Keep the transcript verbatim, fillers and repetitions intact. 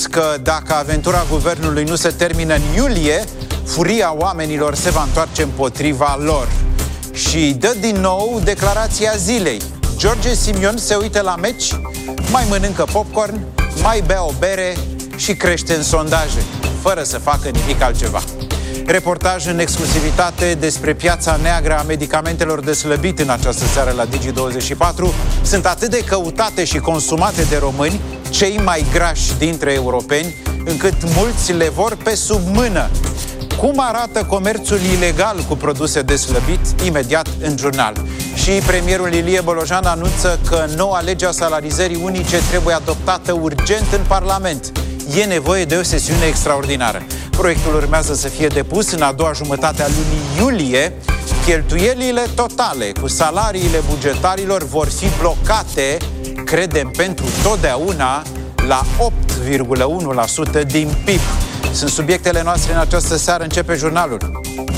că dacă aventura guvernului nu se termină în iulie, furia oamenilor se va întoarce împotriva lor. Și dă din nou declarația zilei. George Simion se uită la meci, mai mănâncă popcorn, mai bea o bere și crește în sondaje, fără să facă nimic altceva. Reportaj în exclusivitate despre piața neagră a medicamentelor de slăbit în această seară la Digi douăzeci și patru. Sunt atât de căutate și consumate de români, cei mai grași dintre europeni, încât mulți le vor pe sub mână. Cum arată comerțul ilegal cu produse de slăbit? Imediat în jurnal. Și premierul Ilie Bolojan anunță că noua lege a salarizării unice trebuie adoptată urgent în Parlament. E nevoie de o sesiune extraordinară. Proiectul urmează să fie depus în a doua jumătate a lunii iulie. Cheltuielile totale cu salariile bugetarilor vor fi blocate, credem, pentru totdeauna, la opt virgulă unu la sută din P I B. Sunt subiectele noastre în această seară. Începe jurnalul.